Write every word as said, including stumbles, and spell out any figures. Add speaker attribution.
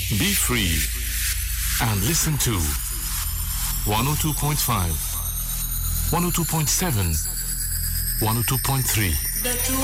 Speaker 1: Be free and listen to one oh two point five, one oh two point seven, one oh two point three.